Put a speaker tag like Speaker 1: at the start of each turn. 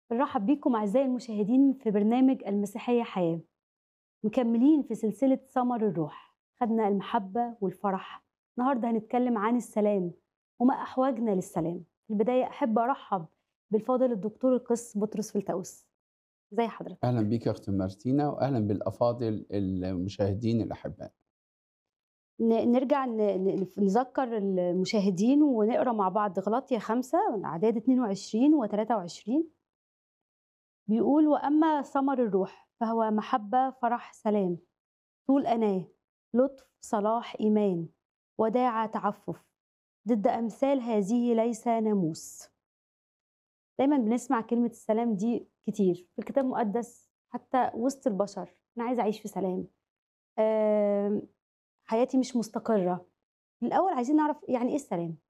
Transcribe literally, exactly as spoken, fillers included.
Speaker 1: بنرحب بيكم أعزائي المشاهدين في برنامج المسيحية حياة. مكملين في سلسلة ثمر الروح، خدنا المحبة والفرح. النهاردة هنتكلم عن السلام وما أحوجنا للسلام. في البداية أحب أرحب بالفاضل الدكتور القس بطرس فلتأوس. زي
Speaker 2: أهلا
Speaker 1: حضرتك.
Speaker 2: بيك يا أخت مارتينا، وأهلا بالأفاضل المشاهدين الأحباء.
Speaker 1: ن- نرجع ن- ن- نذكر المشاهدين ونقرأ مع بعض غلاطيا خمسة من أعداد اتنين وعشرين و تلاتة وعشرين. بيقول: وأما ثمر الروح فهو محبة فرح سلام طول أناة لطف صلاح إيمان وداعة تعفف، ضد أمثال هذه ليس ناموس. دايما بنسمع كلمة السلام دي كتير في الكتاب المقدس، حتى وسط البشر. أنا عايزة أعيش في سلام. آم، حياتي مش مستقرة. الأول عايزين نعرف يعني إيه السلام.